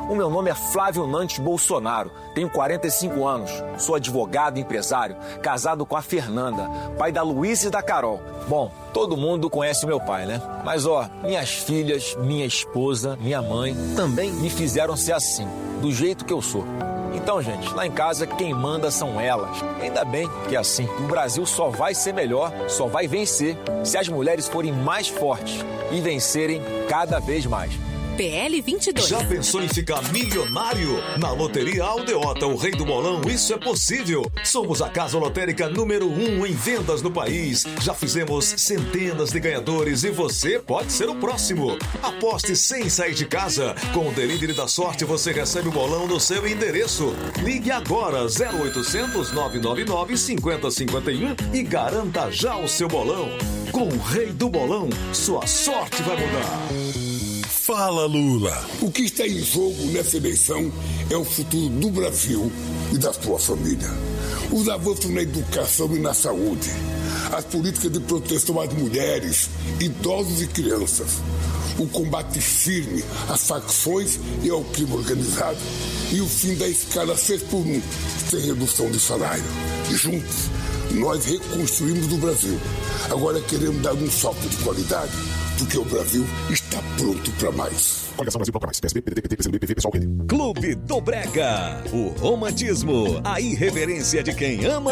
O meu nome é Flávio Nantes Bolsonaro, tenho 45 anos, sou advogado e empresário, casado com a Fernanda, pai da Luísa e da Carol. Bom, todo mundo conhece o meu pai, né? Mas minhas filhas, minha esposa, minha mãe também me fizeram ser assim, do jeito que eu sou. Então, gente, lá em casa quem manda são elas. Ainda bem que é assim. O Brasil só vai ser melhor, só vai vencer se as mulheres forem mais fortes e vencerem cada vez mais. PL 22. Já pensou em ficar milionário? Na Loteria Aldeota, o rei do bolão, isso é possível. Somos a casa lotérica número 1 em vendas no país. Já fizemos centenas de ganhadores e você pode ser o próximo. Aposte sem sair de casa. Com o Delivery da Sorte, você recebe o bolão no seu endereço. Ligue agora 0800 999 5051 e garanta já o seu bolão. Com o rei do bolão, sua sorte vai mudar. Fala, Lula. O que está em jogo nessa eleição é o futuro do Brasil e da sua família. Os avanços na educação e na saúde, as políticas de proteção às mulheres, idosos e crianças, o combate firme às facções e ao crime organizado e o fim da escala 6x1, sem redução de salário. Juntos, nós reconstruímos o Brasil. Agora queremos dar um salto de qualidade, porque o Brasil está pronto para mais. Coligação Brasil Bloco Mais. PSB, PDT, PT, PCdoB, PV, PSOL, PT. Clube do Brega. O romantismo, a irreverência de quem ama